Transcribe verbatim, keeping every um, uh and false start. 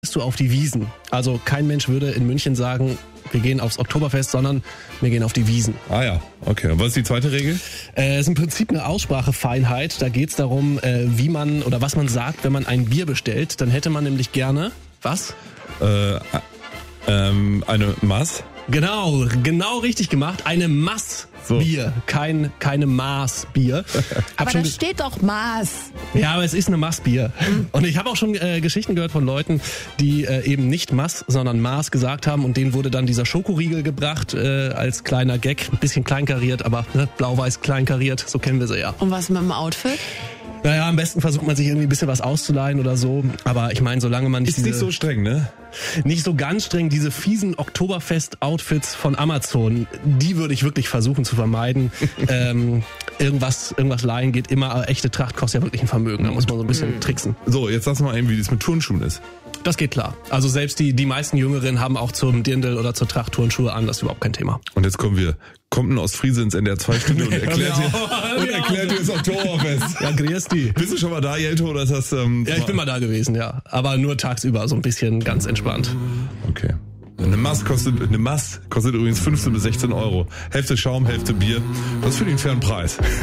Gehst du auf die Wiesn. Also kein Mensch würde in München sagen, wir gehen aufs Oktoberfest, sondern wir gehen auf die Wiesn. Ah ja, okay. Und was ist die zweite Regel? Es äh, ist im Prinzip eine Aussprachefeinheit. Da geht es darum, äh, wie man oder was man sagt, wenn man ein Bier bestellt. Dann hätte man nämlich gerne, was? Äh, ähm, eine Maß? Genau, genau richtig gemacht. Eine Maß So. Bier, kein keine Maß Bier. Hab Aber schon da ge- steht doch Maß. Ja, aber es ist eine Maß-Bier. Und ich habe auch schon äh, Geschichten gehört von Leuten, die äh, eben nicht Maß, sondern Maß gesagt haben und denen wurde dann dieser Schokoriegel gebracht äh, als kleiner Gag. Ein bisschen kleinkariert, aber ne, blau-weiß kleinkariert, so kennen wir sie ja. Und was mit dem Outfit? Naja, am besten versucht man sich irgendwie ein bisschen was auszuleihen oder so. Aber ich meine, solange man nicht Ist diese, nicht so streng, ne? nicht so ganz streng, diese fiesen Oktoberfest-Outfits von Amazon, die würde ich wirklich versuchen zu vermeiden. ähm, irgendwas, irgendwas leihen geht immer, echte Tracht kostet ja wirklich ein Vermögen. Da muss man so ein bisschen tricksen. So, jetzt sagst du mal eben, wie das mit Turnschuhen ist. Das geht klar. Also selbst die, die meisten Jüngeren haben auch zum Dirndl oder zur Tracht Turnschuhe an, das ist überhaupt kein Thema. Und jetzt kommen wir, kommt ein Ostfriese ins N D R zwei Studio und erklärt Ja, dir, und ja. erklärt dir das Oktoberfest. Ja, grüß die. Bist du schon mal da, Jelto, oder ist das... Ähm, Ja, ich bin mal da gewesen, ja. Aber nur tagsüber, so ein bisschen ganz entspannt. Okay. Eine Maß kostet, eine Maß kostet übrigens fünfzehn bis sechzehn Euro. Hälfte Schaum, Hälfte Bier. Das finde ich einen fairen Preis.